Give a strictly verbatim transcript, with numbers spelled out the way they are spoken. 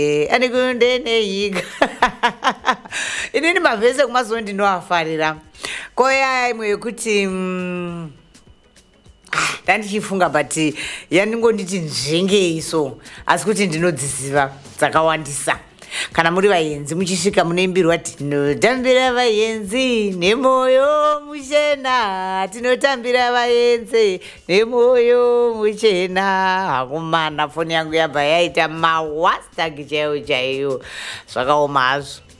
ani kunde neyiga inini mavhese kumazuva ndinoafarira koya imwe yekuti mm, ndandichifunga but yaningonditi nzvengei so asi kuti ndinodziziva dzakawandisa. Kana muri vaenzi muchisvika munoimbirwa tinotambira vaenzi nemoyo muchena, tinotambira vaenzi nemoyo muchena. Hakumana foni yangu yabva yaita mawastagi chaiyo chaiyo, zvakaoma hazvo.